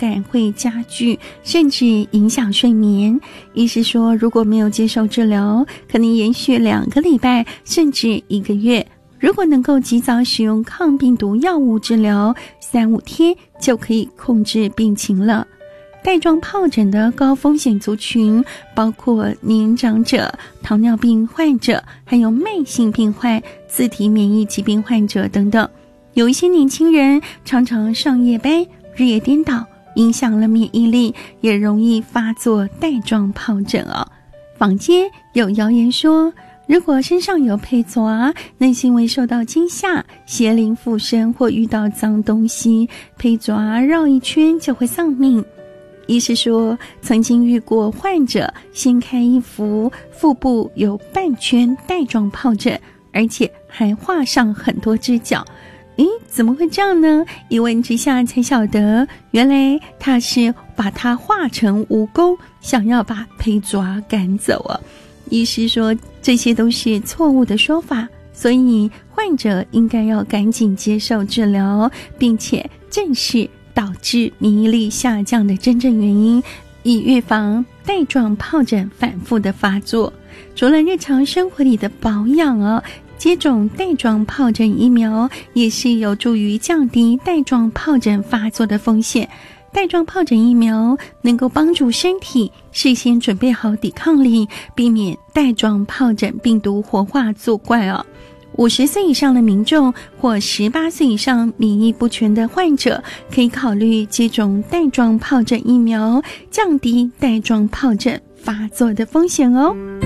感会加剧，甚至影响睡眠。医师说，如果没有接受治疗，可能延续2个礼拜，甚至1个月。如果能够及早使用抗病毒药物治疗，3-5天就可以控制病情了。带状疱疹的高风险族群包括年长者、糖尿病患者，还有慢性病患、自体免疫疾病患者等等。有一些年轻人常常上夜班，日夜颠倒，影响了免疫力，也容易发作带状疱疹哦。坊间有谣言说，如果身上有佩爪，内心为受到惊吓、邪灵附身或遇到脏东西，佩爪绕一圈就会丧命。医师说，曾经遇过患者掀开衣服，腹部有半圈带状疱疹，而且还画上很多只脚。怎么会这样呢？一问之下才晓得，原来他是把它画成蜈蚣，想要把佩爪赶走啊。医师说，这些都是错误的说法，所以患者应该要赶紧接受治疗，并且正视导致免疫力下降的真正原因，以预防带状疱疹反复的发作。除了日常生活里的保养接种带状疱疹疫苗也是有助于降低带状疱疹发作的风险。带状疱疹疫苗能够帮助身体事先准备好抵抗力，避免带状疱疹病毒活化作怪50岁以上的民众或18岁以上免疫不全的患者，可以考虑接种带状疱疹疫苗，降低带状疱疹发作的风险哦。